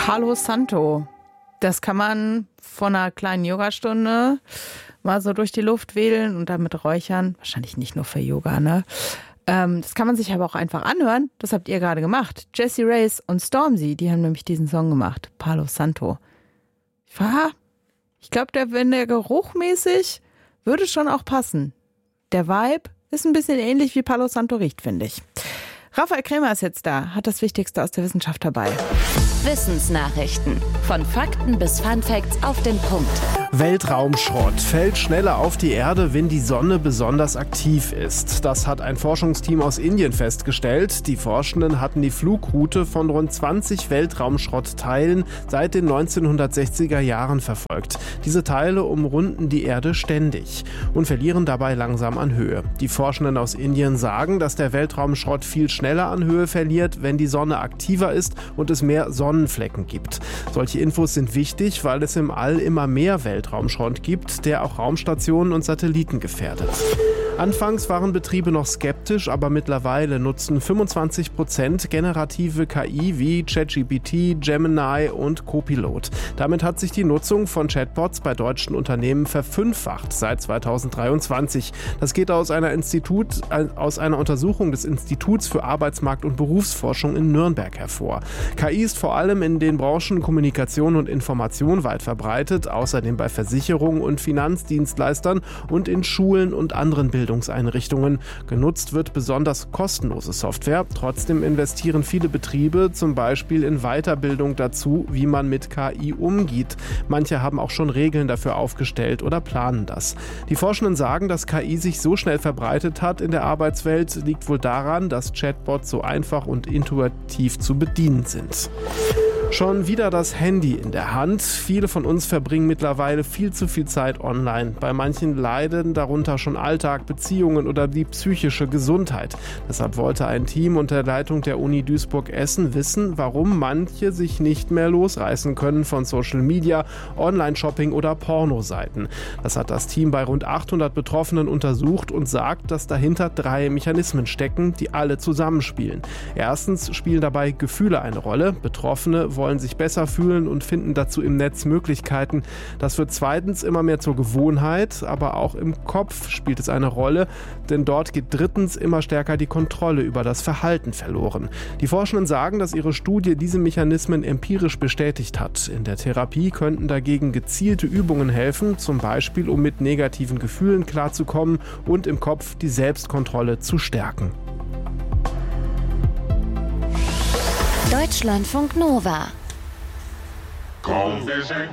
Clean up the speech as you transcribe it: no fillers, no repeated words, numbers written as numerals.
Palo Santo. Das kann man von einer kleinen Yogastunde mal so durch die Luft wedeln und damit räuchern. Wahrscheinlich nicht nur für Yoga, ne? Das kann man sich aber auch einfach anhören. Das habt ihr gerade gemacht. Jessie Reyes und Stormzy, die haben nämlich diesen Song gemacht. Palo Santo. Ich glaube, wenn der geruchmäßig würde schon auch passen. Der Vibe ist ein bisschen ähnlich wie Palo Santo riecht, finde ich. Raphael Krämer ist jetzt da, hat das Wichtigste aus der Wissenschaft dabei. Wissensnachrichten. Von Fakten bis Funfacts auf den Punkt. Weltraumschrott fällt schneller auf die Erde, wenn die Sonne besonders aktiv ist. Das hat ein Forschungsteam aus Indien festgestellt. Die Forschenden hatten die Flugroute von rund 20 Weltraumschrottteilen seit den 1960er Jahren verfolgt. Diese Teile umrunden die Erde ständig und verlieren dabei langsam an Höhe. Die Forschenden aus Indien sagen, dass der Weltraumschrott viel schneller an Höhe verliert, wenn die Sonne aktiver ist und es mehr Sonnenflecken gibt. Solche Infos sind wichtig, weil es im All immer mehr Weltraumschrott gibt, der auch Raumstationen und Satelliten gefährdet. Anfangs waren Betriebe noch skeptisch, aber mittlerweile nutzen 25% generative KI wie ChatGPT, Gemini und Copilot. Damit hat sich die Nutzung von Chatbots bei deutschen Unternehmen verfünffacht seit 2023. Das geht aus einer Untersuchung des Instituts für Arbeitsmarkt- und Berufsforschung in Nürnberg hervor. KI ist vor allem in den Branchen Kommunikation und Information weit verbreitet, außerdem bei Versicherungen und Finanzdienstleistern und in Schulen und anderen Bildungseinrichtungen. Genutzt wird besonders kostenlose Software. Trotzdem investieren viele Betriebe zum Beispiel in Weiterbildung dazu, wie man mit KI umgeht. Manche haben auch schon Regeln dafür aufgestellt oder planen das. Die Forschenden sagen, dass KI sich so schnell verbreitet hat in der Arbeitswelt, liegt wohl daran, dass Chatbots so einfach und intuitiv zu bedienen sind. Schon wieder das Handy in der Hand. Viele von uns verbringen mittlerweile viel zu viel Zeit online. Bei manchen leiden darunter schon Alltag, Beziehungen oder die psychische Gesundheit. Deshalb wollte ein Team unter der Leitung der Uni Duisburg-Essen wissen, warum manche sich nicht mehr losreißen können von Social Media, Online-Shopping oder Pornoseiten. Das hat das Team bei rund 800 Betroffenen untersucht und sagt, dass dahinter 3 Mechanismen stecken, die alle zusammenspielen. Erstens spielen dabei Gefühle eine Rolle. Betroffene wollen sich besser fühlen und finden dazu im Netz Möglichkeiten. Das wird zweitens immer mehr zur Gewohnheit, aber auch im Kopf spielt es eine Rolle, denn dort geht drittens immer stärker die Kontrolle über das Verhalten verloren. Die Forschenden sagen, dass ihre Studie diese Mechanismen empirisch bestätigt hat. In der Therapie könnten dagegen gezielte Übungen helfen, zum Beispiel um mit negativen Gefühlen klarzukommen und im Kopf die Selbstkontrolle zu stärken. Deutschlandfunk Nova.